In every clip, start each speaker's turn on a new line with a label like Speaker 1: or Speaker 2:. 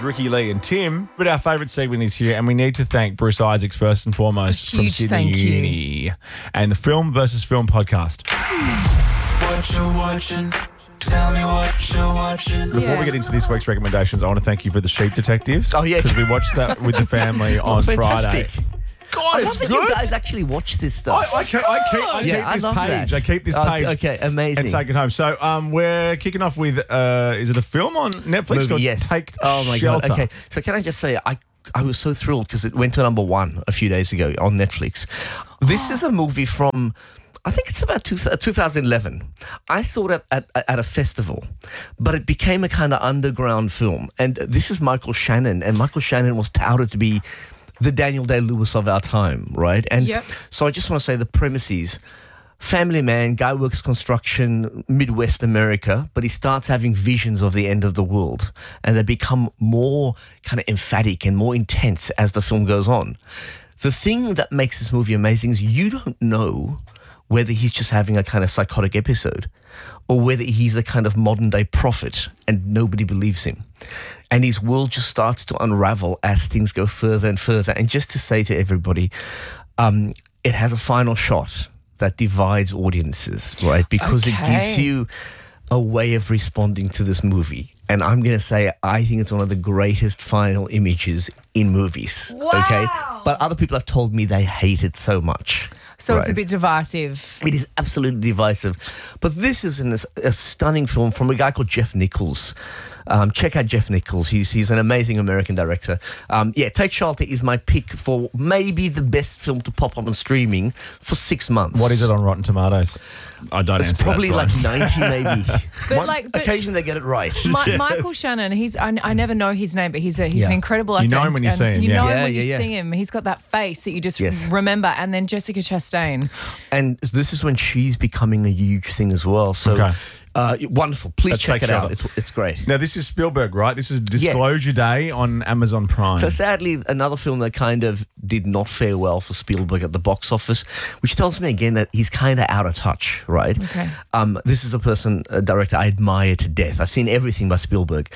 Speaker 1: Ricky, Lee and Tim. But our favourite segment is here, and we need to thank Bruce Isaacs first and foremost from
Speaker 2: huge
Speaker 1: Sydney
Speaker 2: thank you.
Speaker 1: Uni and the Film versus Film podcast.
Speaker 3: What you watching? Tell me what you're watching.
Speaker 1: Before we get into this week's recommendations, I want to thank you for The Sheep Detectives.
Speaker 4: Oh, yeah.
Speaker 1: Because we watched that with the family on Friday.
Speaker 4: Fantastic.
Speaker 1: God,
Speaker 4: I
Speaker 1: it's
Speaker 4: love that
Speaker 1: good.
Speaker 4: you guys actually watch this stuff.
Speaker 1: I keep
Speaker 4: I
Speaker 1: this
Speaker 4: love
Speaker 1: page.
Speaker 4: that.
Speaker 1: I keep this page.
Speaker 4: Okay, amazing.
Speaker 1: And take it home. So we're kicking off with, is it a film on Netflix?
Speaker 4: Movie,
Speaker 1: called
Speaker 4: yes.
Speaker 1: Take
Speaker 4: Oh my
Speaker 1: Shelter?
Speaker 4: god. Okay, so can I just say I was so thrilled because it went to number 1 a few days ago on Netflix. This is a movie from, I think it's about 2011. I saw it at a festival, but it became a kind of underground film. And this is Michael Shannon, and Michael Shannon was touted to be the Daniel Day-Lewis of our time, right? And
Speaker 2: Yep.
Speaker 4: so I just want to say the premises. Family man, guy works construction, Midwest America, but he starts having visions of the end of the world, and they become more kind of emphatic and more intense as the film goes on. The thing that makes this movie amazing is you don't know whether he's just having a kind of psychotic episode or whether he's a kind of modern day prophet and nobody believes him. And his world just starts to unravel as things go further and further. And just to say to everybody, it has a final shot that divides audiences, right? Because it gives you a way of responding to this movie. And I'm going to say, I think it's one of the greatest final images in movies. Okay? But other people have told me they hate it so much.
Speaker 2: So it's a
Speaker 4: Right.
Speaker 2: bit divisive.
Speaker 4: It is absolutely divisive. But this is a stunning film from a guy called Jeff Nichols. Check out Jeff Nichols. He's an amazing American director. Take Shelter is my pick for maybe the best film to pop up on streaming for 6 months.
Speaker 1: What is it on Rotten Tomatoes? I don't
Speaker 4: It's
Speaker 1: answer
Speaker 4: probably
Speaker 1: that,
Speaker 4: like
Speaker 1: so
Speaker 4: 90 maybe.
Speaker 2: But
Speaker 4: Occasionally they get it right.
Speaker 2: Michael Shannon, I never know his name, but he's an incredible actor.
Speaker 1: You know him when you
Speaker 2: and
Speaker 1: see him,
Speaker 2: You
Speaker 1: yeah.
Speaker 2: know
Speaker 4: Yeah,
Speaker 2: him when
Speaker 4: yeah,
Speaker 2: you
Speaker 4: yeah.
Speaker 2: see him. He's got that face that you just
Speaker 4: Yes.
Speaker 2: remember. And then Jessica Chastain.
Speaker 4: And this is when she's becoming a huge thing as well. So
Speaker 1: Okay.
Speaker 4: Wonderful. Please
Speaker 1: Let's
Speaker 4: check
Speaker 1: take
Speaker 4: it out.
Speaker 1: Shelter.
Speaker 4: It's great.
Speaker 1: Now, this is Spielberg, right? This is Disclosure Day on Amazon Prime.
Speaker 4: So sadly, another film that kind of did not fare well for Spielberg at the box office, which tells me again that he's kind of out of touch, right?
Speaker 2: Okay.
Speaker 4: This is a director I admire to death. I've seen everything by Spielberg.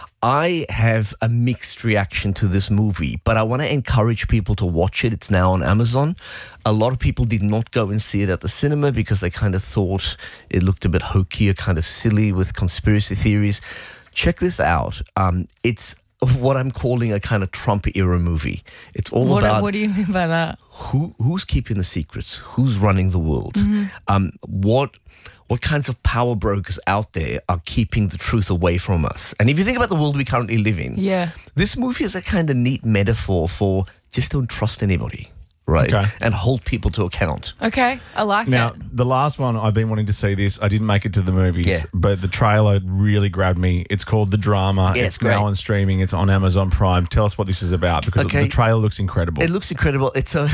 Speaker 4: I have a mixed reaction to this movie, but I want to encourage people to watch it. It's now on Amazon. A lot of people did not go and see it at the cinema because they kind of thought it looked a bit hokey or kind of silly with conspiracy theories. Check this out. It's what I'm calling a kind of Trump era movie. It's all about
Speaker 2: What do you mean by that?
Speaker 4: who's keeping the secrets, who's running the world, what kinds of power brokers out there are keeping the truth away from us. And if you think about the world we currently live in,
Speaker 2: Yeah.
Speaker 4: this movie is a kind of neat metaphor for just don't trust anybody, right?
Speaker 1: Okay.
Speaker 4: And hold people to account.
Speaker 2: Okay, I like
Speaker 1: Now,
Speaker 2: it.
Speaker 1: the last one, I've been wanting to see this. I didn't make it to the movies,
Speaker 4: Yeah.
Speaker 1: but the trailer really grabbed me. It's called The Drama.
Speaker 4: Yeah,
Speaker 1: it's
Speaker 4: it's great.
Speaker 1: now on streaming. It's on Amazon Prime. Tell us what this is about because
Speaker 4: Okay.
Speaker 1: the trailer looks incredible.
Speaker 4: It looks incredible. It's an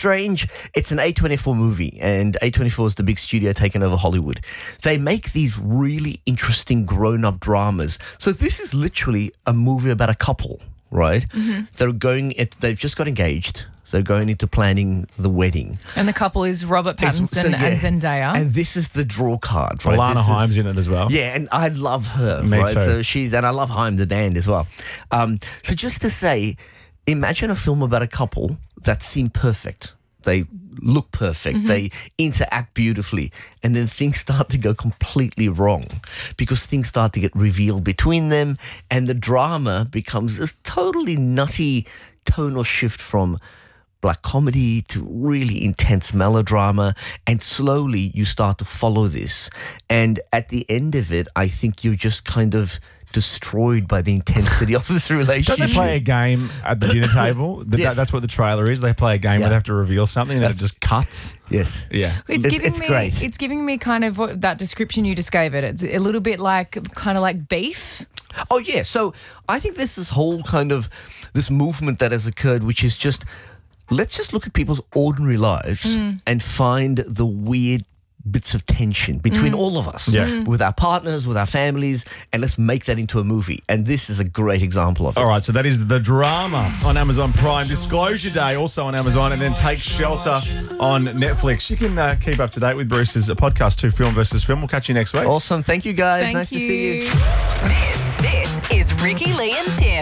Speaker 4: A24 movie, and A24 is the big studio taking over Hollywood. They make these really interesting grown-up dramas. So this is literally a movie about a couple, right? They've just got engaged. They're going into planning the wedding.
Speaker 2: And the couple is Robert Pattinson and Zendaya.
Speaker 4: And this is the draw card, right?
Speaker 1: Alana
Speaker 4: This is-
Speaker 1: Haim's in it as well.
Speaker 4: Yeah, and I love her,
Speaker 1: Me
Speaker 4: right?
Speaker 1: too.
Speaker 4: So and I love Haim, the band, as well. So just to say, imagine a film about a couple that seem perfect. They look perfect. They interact beautifully. And then things start to go completely wrong because things start to get revealed between them. And the drama becomes this totally nutty tonal shift from black comedy to really intense melodrama, and slowly you start to follow this. And at the end of it, I think you're just kind of destroyed by the intensity of this
Speaker 1: Don't
Speaker 4: relationship.
Speaker 1: they play a game at the dinner table?
Speaker 4: Yes.
Speaker 1: That's what the trailer is. They play a game where
Speaker 4: Yeah.
Speaker 1: they have to reveal something and then it just cuts.
Speaker 4: Yes.
Speaker 1: Yeah.
Speaker 4: It's great.
Speaker 2: It's giving me kind of that description you just gave it. It's a little bit kind of like Beef.
Speaker 4: Oh, yeah. So I think there's this whole kind of this movement that has occurred, which is just, let's just look at people's ordinary lives and find the weird bits of tension between all of us,
Speaker 1: Yeah.
Speaker 4: with our partners, with our families, and let's make that into a movie. And this is a great example of it.
Speaker 1: All right, so that is The Drama on Amazon Prime. Disclosure Day also on Amazon, and then Take Shelter on Netflix. You can keep up to date with Bruce's podcast, Two Film versus Film. We'll catch you next week.
Speaker 4: Awesome. Thank you, guys.
Speaker 2: Thank
Speaker 4: nice
Speaker 2: you.
Speaker 4: to see you.
Speaker 5: This is Ricky, Lee and Tim on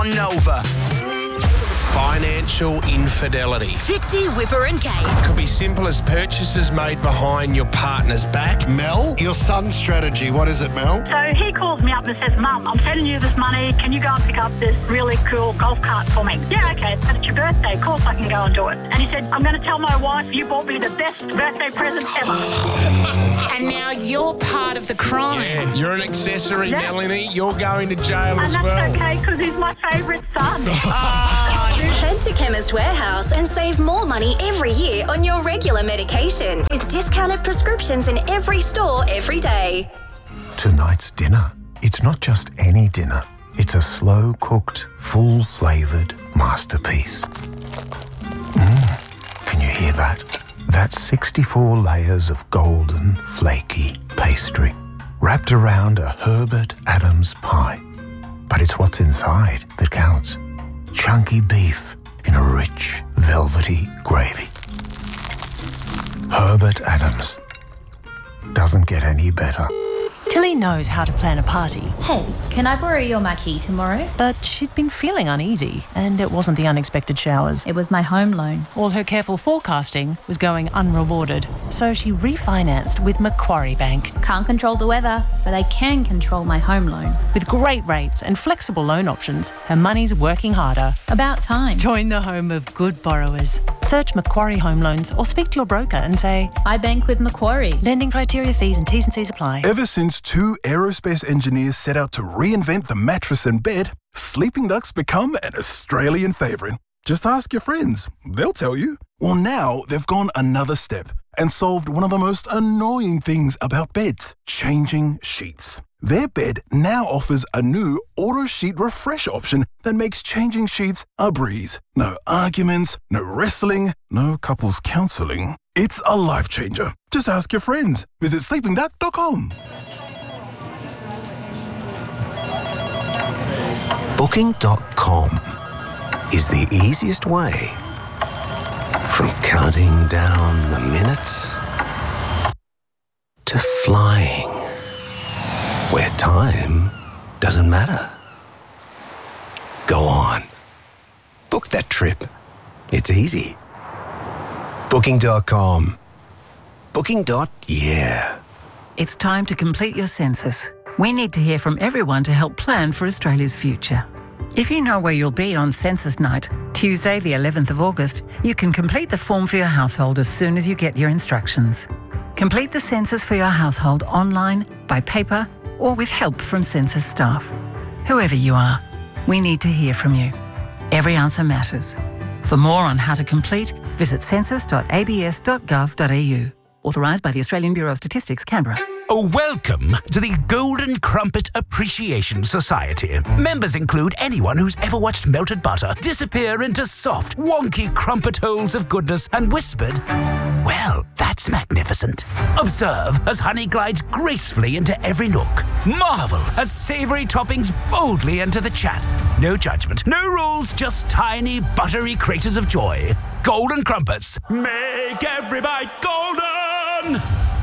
Speaker 5: on Nova. Financial infidelity.
Speaker 6: Fitzy, Whipper and Kate.
Speaker 5: Could be simple as purchases made behind your partner's back.
Speaker 7: Mel, your son's strategy, what is it, Mel?
Speaker 8: So he calls me up and says, Mum, I'm sending you this money. Can you go and pick up this really cool golf cart for me? Yeah, okay, but it's your birthday. Of course I can go and do it. And he said, I'm going to tell my wife you bought me the best birthday present ever.
Speaker 9: And now you're part of the crime.
Speaker 5: Yeah, you're an accessory, Melanie. You're going to jail as
Speaker 8: And
Speaker 5: well.
Speaker 8: that's okay because he's my favourite son.
Speaker 6: Head to Chemist Warehouse and save more money every year on your regular medication with discounted prescriptions in every store every day.
Speaker 10: Tonight's dinner. It's not just any dinner. It's a slow-cooked, full-flavoured masterpiece. Can you hear that? That's 64 layers of golden, flaky pastry wrapped around a Herbert Adams pie. But it's what's inside that counts. Chunky beef in a rich, velvety gravy. Herbert Adams. Doesn't get any better.
Speaker 11: Tilly knows how to plan a party.
Speaker 12: Hey, can I borrow your marquee tomorrow?
Speaker 11: But she'd been feeling uneasy, and it wasn't the unexpected showers.
Speaker 12: It was my home loan.
Speaker 11: All her careful forecasting was going unrewarded, so she refinanced with Macquarie Bank.
Speaker 12: Can't control the weather, but I can control my home loan.
Speaker 11: With great rates and flexible loan options, her money's working harder.
Speaker 12: About time.
Speaker 11: Join the home of good borrowers. Search Macquarie Home Loans or speak to your broker and say,
Speaker 12: I bank with Macquarie.
Speaker 11: Lending criteria, fees and T's and C's apply.
Speaker 13: Ever since two aerospace engineers set out to reinvent the mattress and bed, sleeping ducks become an Australian favourite. Just ask your friends. They'll tell you. Well, now they've gone another step and solved one of the most annoying things about beds, changing sheets. Their bed now offers a new auto sheet refresh option that makes changing sheets a breeze. No arguments, no wrestling, no couples counselling. It's a life changer. Just ask your friends. Visit sleepingduck.com.
Speaker 10: Booking.com is the easiest way from counting down the minutes to flying, where time doesn't matter. Go on. Book that trip. It's easy. Booking.com. Booking.yeah.
Speaker 14: It's time to complete your census. We need to hear from everyone to help plan for Australia's future. If you know where you'll be on census night, Tuesday the 11th of August, you can complete the form for your household as soon as you get your instructions. Complete the census for your household online, by paper, or with help from census staff. Whoever you are, we need to hear from you. Every answer matters. For more on how to complete, visit census.abs.gov.au. Authorised by the Australian Bureau of Statistics, Canberra.
Speaker 15: Welcome to the Golden Crumpet Appreciation Society. Members include anyone who's ever watched melted butter disappear into soft, wonky crumpet holes of goodness and whispered, well, that's magnificent. Observe as honey glides gracefully into every nook. Marvel as savoury toppings boldly enter the chat. No judgment, no rules, just tiny, buttery craters of joy. Golden Crumpets. Make every bite golden!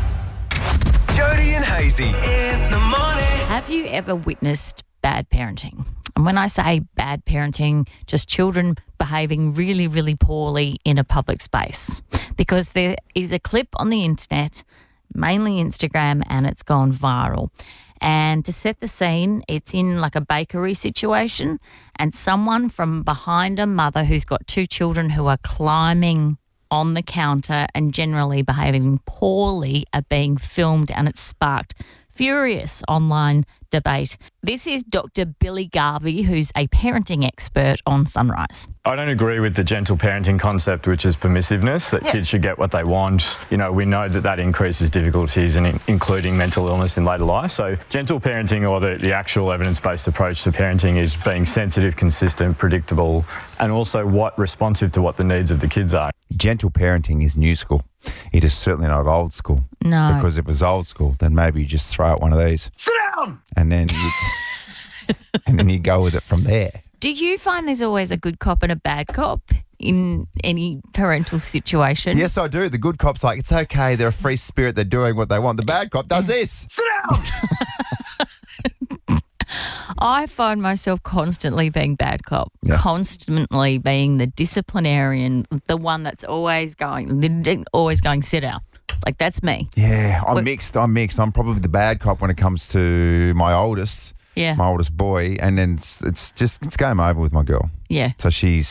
Speaker 5: Jody and Hazy in the morning.
Speaker 2: Have you ever witnessed bad parenting? And when I say bad parenting, just children behaving really, really poorly in a public space. Because there is a clip on the internet, mainly Instagram, and it's gone viral. And to set the scene, it's in like a bakery situation, and someone from behind a mother who's got two children who are climbing on the counter and generally behaving poorly are being filmed, and it's sparked furious online debate. This is Dr. Billy Garvey, who's a parenting expert on Sunrise.
Speaker 16: I don't agree with the gentle parenting concept, which is permissiveness, that kids should get what they want. You know, we know that increases difficulties, and including mental illness in later life. So gentle parenting, or the actual evidence-based approach to parenting, is being sensitive, consistent, predictable, and also responsive to what the needs of the kids are.
Speaker 17: Gentle parenting is new school. It is certainly not old school.
Speaker 2: No.
Speaker 17: Because if it was old school, then maybe you just throw out one of these.
Speaker 5: Sit down!
Speaker 17: And then you go with it from there.
Speaker 2: Do you find there's always a good cop and a bad cop in any parental situation?
Speaker 17: Yes, I do. The good cop's like, it's okay, they're a free spirit, they're doing what they want. The bad cop does this.
Speaker 5: Sit down!
Speaker 2: I find myself constantly being bad cop,
Speaker 17: Yeah.
Speaker 2: constantly being the disciplinarian, the one that's always going sit down. Like, that's me.
Speaker 17: Yeah, I'm mixed. I'm probably the bad cop when it comes to my oldest.
Speaker 2: Yeah.
Speaker 17: My oldest boy, and then it's game over with my girl.
Speaker 2: Yeah.
Speaker 17: So she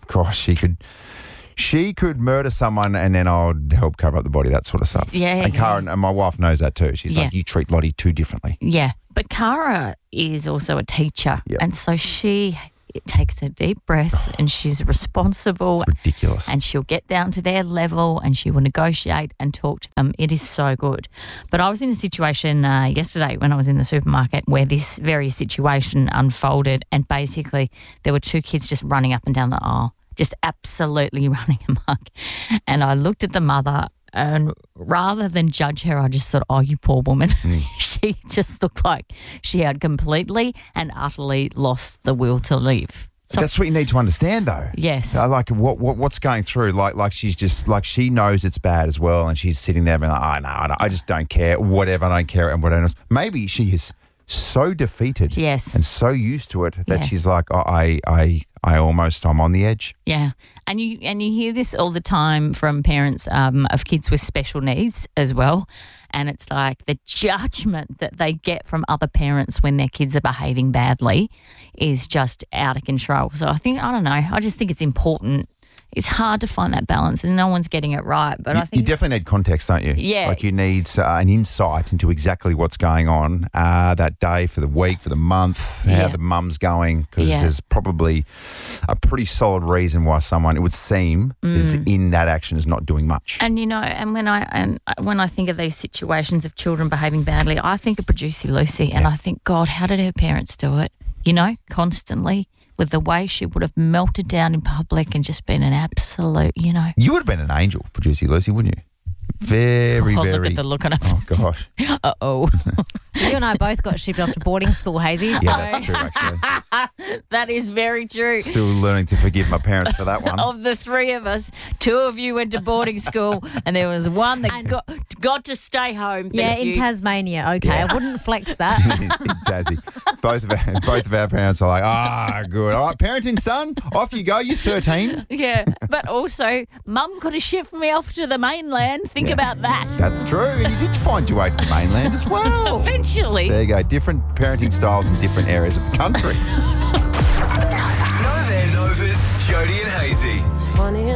Speaker 17: could murder someone, and then I'll help cover up the body, that sort of stuff.
Speaker 2: Yeah,
Speaker 17: And Karen and my wife knows that too. She's like, you treat Lottie too differently.
Speaker 2: Yeah. But Cara is also a teacher.
Speaker 17: Yep.
Speaker 2: And so she takes a deep breath and she's responsible.
Speaker 17: It's ridiculous.
Speaker 2: And she'll get down to their level and she will negotiate and talk to them. It is so good. But I was in a situation yesterday when I was in the supermarket where this very situation unfolded, and basically there were two kids just running up and down the aisle, just absolutely running amok. And I looked at the mother, and rather than judge her, I just thought, oh, you poor woman. She just looked like she had completely and utterly lost the will to live. So,
Speaker 17: that's what you need to understand, though.
Speaker 2: Yes.
Speaker 17: Like what's going through. Like she's just like, she knows it's bad as well, and she's sitting there being like, oh no, I just don't care. Whatever, I don't care, and whatever else. Maybe she is so defeated,
Speaker 2: yes,
Speaker 17: and so used to it that she's like, oh, I'm on the edge.
Speaker 2: Yeah, and you hear this all the time from parents of kids with special needs as well, and it's like the judgment that they get from other parents when their kids are behaving badly is just out of control. So I just think it's important. It's hard to find that balance, and no one's getting it right. But I think
Speaker 17: you definitely need context, don't you?
Speaker 2: Yeah.
Speaker 17: Like you need an insight into exactly what's going on that day, for the week, for the month, how the mum's going, because there's probably a pretty solid reason why someone, it would seem, is in that action, is not doing much.
Speaker 2: And and when I think of these situations of children behaving badly, I think of Producer Lucy, and I think, God, how did her parents do it? Constantly. With the way she would have melted down in public and just been an absolute,
Speaker 17: You would have been an angel, Producer Lucy, wouldn't you? Very, very.
Speaker 2: Look at the look on her
Speaker 17: Oh, gosh.
Speaker 2: Uh-oh.
Speaker 18: You and I both got shipped off to boarding school, Hazy.
Speaker 17: Yeah, that's true, actually.
Speaker 2: That is very true.
Speaker 17: Still learning to forgive my parents for that one.
Speaker 2: Of the three of us, two of you went to boarding school, and there was one that got to stay home.
Speaker 18: In Tasmania. Okay, I wouldn't flex that.
Speaker 17: in Tassie. Both of our parents are like, good. All right, parenting's done. Off you go. You're 13.
Speaker 2: Yeah, but also, Mum could have shipped me off to the mainland. Think about that.
Speaker 17: That's true. And you did find your way to the mainland as well.
Speaker 2: Eventually.
Speaker 17: There you go. Different parenting styles in different areas of the country.
Speaker 5: Nova Nova's Jody and Hazy.
Speaker 6: Funny